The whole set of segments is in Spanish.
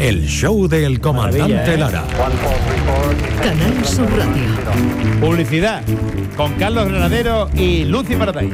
El show del comandante Lara. Canal Sur Radio. Publicidad con Carlos Granadero y Lucy Paradise.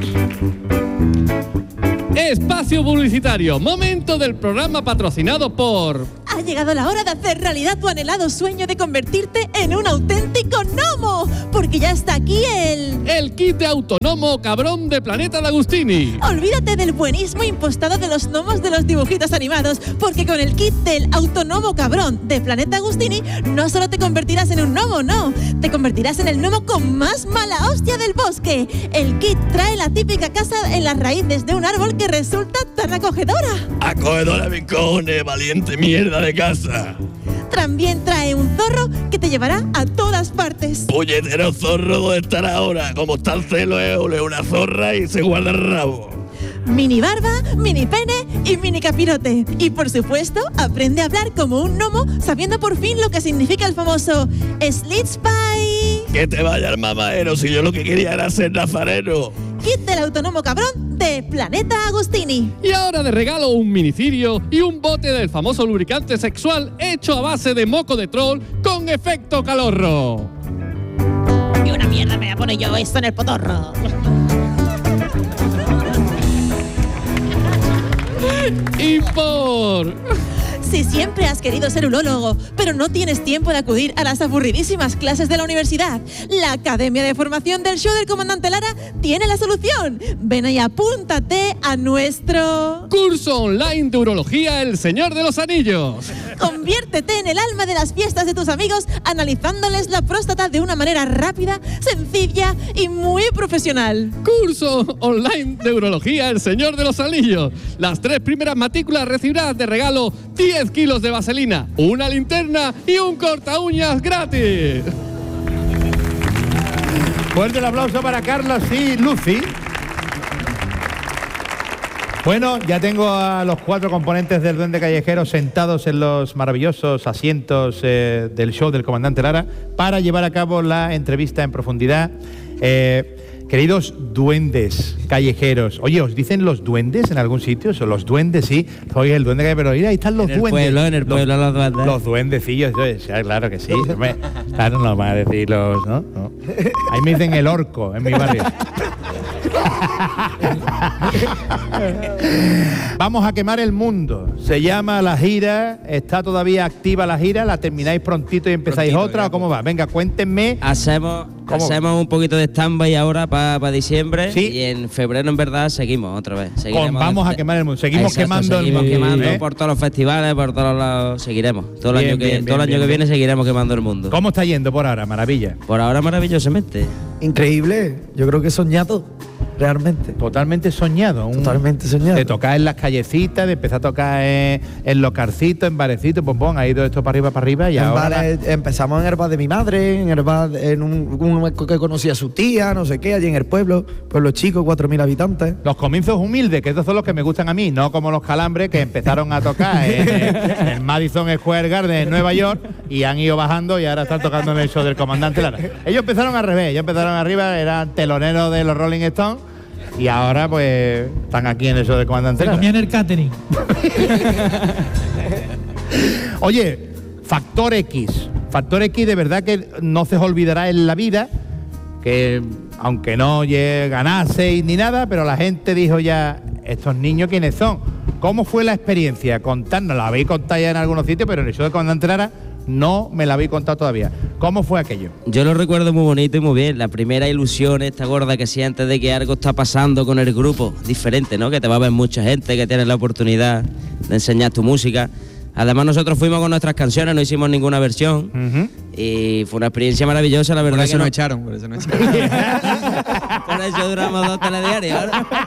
Espacio publicitario, momento del programa patrocinado por... Ha llegado la hora de hacer realidad tu anhelado sueño de convertirte en un auténtico gnomo, porque ya está aquí el kit de autónomo cabrón de Planeta D'Agostini. Olvídate del buenismo impostado de los gnomos de los dibujitos animados, porque con el kit del autónomo cabrón de Planeta Agostini no solo te convertirás en un gnomo, no, te convertirás en el gnomo con más mala hostia del bosque. El kit trae la típica casa en las raíces de un árbol que resulta tan acogedora. Acogedora, mi cojones, valiente mierda de casa. También trae un zorro que te llevará a todas partes. Puñetero zorro, ¿dónde estará ahora? Como está el celo, es una zorra y se guarda el rabo. Mini barba, mini pene y mini capirote. Y por supuesto, aprende a hablar como un gnomo, sabiendo por fin lo que significa el famoso Slitspy. Que te vaya el mamadero, si yo lo que quería era ser nazareno. Kit del autónomo cabrón de Planeta Agostini. Y ahora de regalo un minicirio y un bote del famoso lubricante sexual hecho a base de moco de troll con efecto calorro. Y una mierda me voy a poner yo esto en el potorro. Y por... Si siempre has querido ser urólogo, pero no tienes tiempo de acudir a las aburridísimas clases de la universidad, la Academia de Formación del Show del Comandante Lara tiene la solución. Ven y apúntate a nuestro... curso online de urología El Señor de los Anillos. Conviértete en el alma de las fiestas de tus amigos analizándoles la próstata de una manera rápida, sencilla y muy profesional. Curso online de urología El Señor de los Anillos. Las 3 primeras matrículas recibirás de regalo 10 kilos de vaselina, una linterna y un corta uñas gratis. Fuerte el aplauso para Carlos y Lucy. Bueno, ya tengo a los 4 componentes del Duende Callejero sentados en los maravillosos asientos del show del comandante Lara para llevar a cabo la entrevista en profundidad. Queridos duendes callejeros, oye, ¿os dicen los duendes en algún sitio? ¿O los duendes, sí? Oye, el duende callejero, pero mira, ahí están los duendes. En el pueblo los duendes. Los duendecillos, claro que sí. Claro, no van a decir los, ¿no? Ahí me dicen el orco en mi barrio. Vamos a quemar el mundo. Se llama la gira. ¿Está todavía activa la gira? ¿La termináis prontito y empezáis otra? ¿O cómo va? Venga, cuéntenme. Hacemos un poquito de stand-by ahora para diciembre. ¿Sí? Y en febrero en verdad seguimos otra vez. Vamos a quemar el mundo. Seguimos quemando el mundo. Quemando por todos los festivales, por todos lados. Seguiremos. Todo el año que viene seguiremos quemando el mundo. ¿Cómo está yendo por ahora? Maravilla. Por ahora maravillosamente. Increíble. Yo creo que he soñado. Realmente. Totalmente soñado. Totalmente soñado. De tocar en las callecitas, de empezar a tocar en localcitos, en barecitos, pompón, ha ido esto para arriba y ahora... Empezamos en el bar de mi madre, en el bar, en un que conocía a su tía, no sé qué, allí en el pueblo chico, 4.000 habitantes. Los comienzos humildes, que estos son los que me gustan a mí, no como los Calambres que empezaron a tocar en el Madison Square Garden en Nueva York y han ido bajando y ahora están tocando en el show del comandante Lara. Ellos empezaron al revés, ellos empezaron arriba, eran teloneros de los Rolling Stones. Y ahora pues están aquí en eso del comandante. Se comían el catering. Oye, Factor X de verdad que no se os olvidará en la vida, que aunque no ganaseis ni nada, pero la gente dijo ya, estos niños quiénes son. ¿Cómo fue la experiencia? Contadnos, la habéis contado ya en algunos sitios, pero en el show del comandante Lara no me la habéis contado todavía. ¿Cómo fue aquello? Yo lo recuerdo muy bonito y muy bien. La primera ilusión esta gorda que sientes de que algo está pasando con el grupo, diferente, ¿no? Que te va a ver mucha gente, que tienes la oportunidad de enseñar tu música. Además nosotros fuimos con nuestras canciones, no hicimos ninguna versión. Y fue una experiencia maravillosa, la verdad. Por eso nos echaron. Por eso duramos 2 telediarios.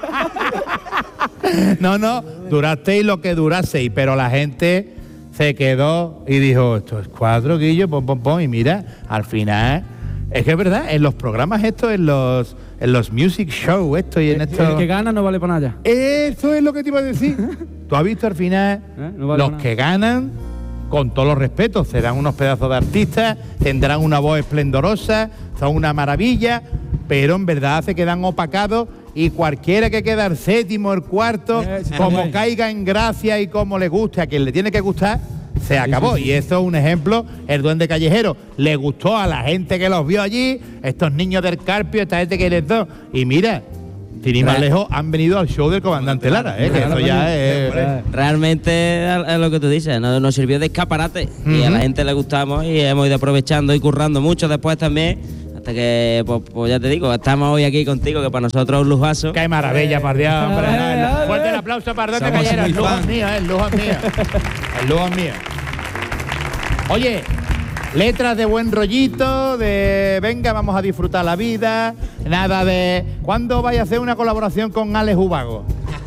No, durasteis lo que duraseis, pero la gente se quedó y dijo, esto es 4, Guillo, pom, y mira, al final, es que es verdad, en los programas estos, en los music show, esto y en esto... El que gana no vale para nada. Eso es lo que te iba a decir. Tú has visto al final, no vale los que ganan, con todos los respetos, serán unos pedazos de artistas, tendrán una voz esplendorosa, son una maravilla, pero en verdad se quedan opacados y cualquiera que queda el séptimo, el cuarto, Sí, como sí. caiga en gracia y como le guste, a quien le tiene que gustar, se acabó. Y esto es un ejemplo, el Duende Callejero. Le gustó a la gente que los vio allí, estos niños del Carpio, esta gente que les dio. Y mira, sin ir más lejos, han venido al show del comandante Lara, que eso ya es... Realmente es lo que tú dices, nos sirvió de escaparate y a la gente le gustamos y hemos ido aprovechando y currando mucho después también, hasta que, pues ya te digo, estamos hoy aquí contigo, que para nosotros es un lujazo. ¡Qué maravilla, por Dios, hombre! Fuerte el aplauso para el Duende Callejero. El lujo es mío, el lujo es mío. El lujo es mío. Oye, letras de buen rollito, de venga, vamos a disfrutar la vida, nada de... ¿Cuándo vais a hacer una colaboración con Alex Ubago?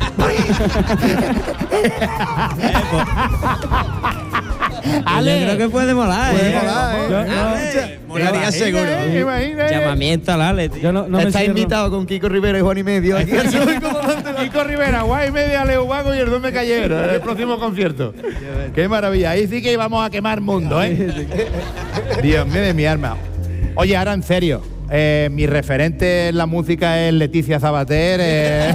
Ale, yo creo que puede molar, Molaría seguro. Llamamiento al Ale, tío. Está invitado con Kiko Rivera y Juan y Medio. Aquí al show del comandante. Kiko Rivera, Guay y Media, Alex Ubago y el Duende Callejero, el próximo concierto. ¡Qué maravilla! Ahí sí que vamos a quemar mundo, ¿eh? Dios mío de mi alma. Oye, ahora en serio, mi referente en la música es Leticia Sabater.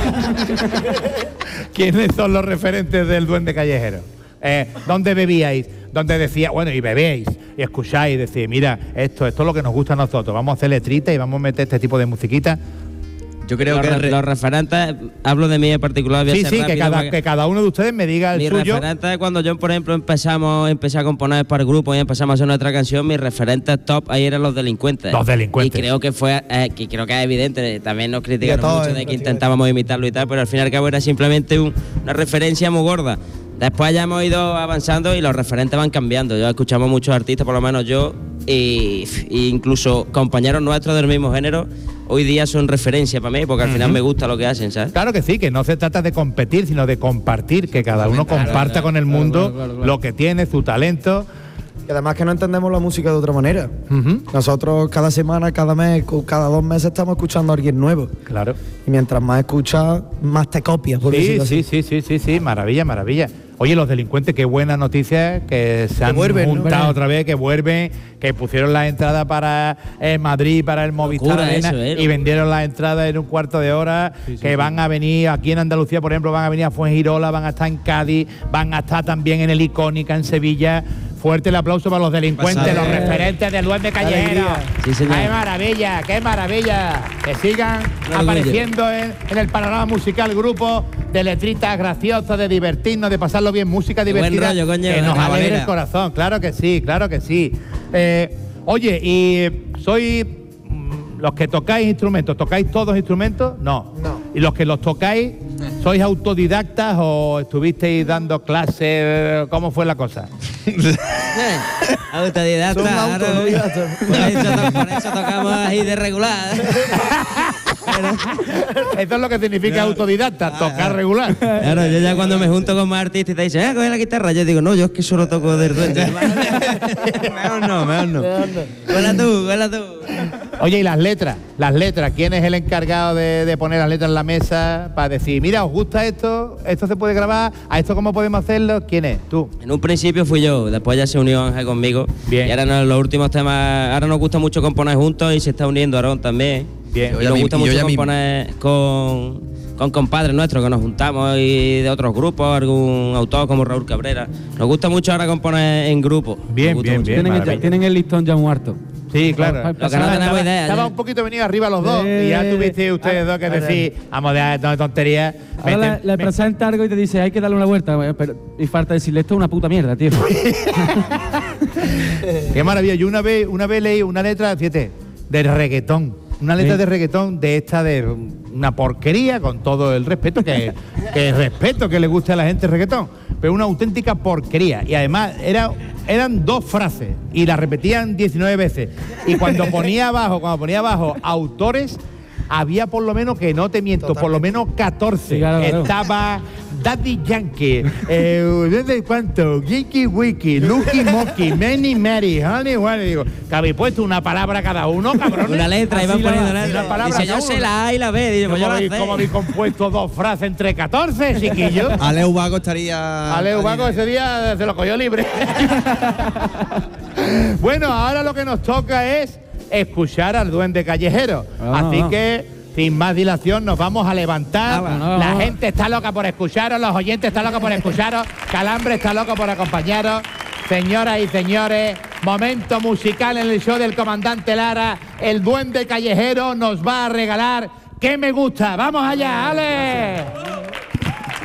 ¿Quiénes son los referentes del Duende Callejero? ¿Dónde bebíais? ¿Dónde decía, bueno, y bebéis, y escucháis, y decís, mira, esto es lo que nos gusta a nosotros, vamos a hacer letrita y vamos a meter este tipo de musiquita? Yo creo que los referentes, hablo de mí en particular, voy a ser rápido, que cada uno de ustedes me diga el mi suyo. Mi referente es cuando yo, por ejemplo, empecé a componer para el grupo y empezamos a hacer nuestra canción, mis referentes top ahí eran Los Delincuentes. Los Delincuentes. Y creo que creo que es evidente, también nos criticaron mucho de que intentábamos imitarlo y tal, pero al fin y al cabo era simplemente una referencia muy gorda. Después ya hemos ido avanzando y los referentes van cambiando. Yo escuchamos muchos artistas, por lo menos yo, y incluso compañeros nuestros del mismo género, hoy día son referencia para mí, porque al final me gusta lo que hacen, ¿sabes? Claro que sí, que no se trata de competir, sino de compartir, que cada uno comparta con el mundo lo que tiene, su talento. Y además que no entendemos la música de otra manera. Nosotros cada semana, cada mes, cada 2 meses estamos escuchando a alguien nuevo. Claro. Y mientras más escuchas, más te copias, por decirlo así. Sí, maravilla, maravilla. Oye, Los Delincuentes, qué buena noticia, que se han juntado otra vez, que vuelven, que pusieron las entradas para Madrid, para el Movistar Arena, y vendieron las entradas en un cuarto de hora, van a venir aquí en Andalucía, por ejemplo, van a venir a Fuengirola, van a estar en Cádiz, van a estar también en el Icónica, en Sevilla. Fuerte el aplauso para Los Delincuentes, los referentes del Duende Callejero. Sí, señor. ¡Qué maravilla, qué maravilla! Que sigan apareciendo en el panorama musical, grupo de letritas graciosas, de divertirnos, de pasarlo bien, música divertida, rollo, coño, que nos alegre el corazón. Claro que sí, claro que sí. Oye, y los que tocáis instrumentos, ¿tocáis todos instrumentos? No. ¿Y los que los tocáis, sois autodidactas o estuvisteis dando clases? ¿Cómo fue la cosa? Autodidacta. Por eso tocamos ahí de regular. Eso es lo que significa autodidacta, tocar regular. Claro, yo ya cuando me junto con más artistas y te dicen, coge la guitarra, yo digo, no, yo es que solo toco del Duende. Mejor no. Cuela tú. Oye, y las letras, ¿quién es el encargado de poner las letras en la mesa para decir, mira, ¿os gusta esto? ¿Esto se puede grabar? ¿A esto cómo podemos hacerlo? ¿Quién es? ¿Tú? En un principio fui yo, después ya se unió Ángel conmigo. Bien. Y ahora los últimos temas, ahora nos gusta mucho componer juntos y se está uniendo Aarón también. Bien. Y nos gusta mucho componer con compadres nuestros que nos juntamos y de otros grupos, algún autor como Raúl Cabrera. Nos gusta mucho ahora componer en grupo. Bien. Tienen el listón ya muerto. Sí, claro. Lo que no tenemos idea. Estaba un poquito venido arriba los dos y ya tuviste ustedes dos que decir, vamos a dejar tonterías. Ahora le presenta algo y te dice, hay que darle una vuelta. Y falta decirle, esto es una puta mierda, tío. Qué maravilla. Yo una vez leí una letra, fíjate, de reggaetón. Una letra de reggaetón de una porquería, con todo el respeto, que respeto que le guste a la gente el reggaetón, pero una auténtica porquería. Y además eran 2 frases y las repetían 19 veces. Y cuando ponía abajo autores, había por lo menos, que no te miento, por lo menos 14. Sí, claro. Estaba Daddy Yankee, ¿desde cuánto? Geeky Wiki, Lucky Monkey, Many, Honey, bueno, digo, que habéis puesto una palabra cada uno, cabrón. Una letra, iban poniendo una letra. palabra. Dice, yo sé la A y la B. Dice, pues yo la sé. ¿Cómo habéis compuesto 2 frases entre 14, chiquillos? Alex Ubago estaría... Alex Ubago ese día se lo cogió libre. Bueno, ahora lo que nos toca es escuchar al Duende Callejero. Así que sin más dilación, nos vamos a levantar. Vámonos. La gente está loca por escucharos, los oyentes están locos por escucharos, Calambre está loco por acompañaros. Señoras y señores, momento musical en el show del comandante Lara. El duende callejero nos va a regalar ¿Qué me gusta? ¡Vamos allá, Ale!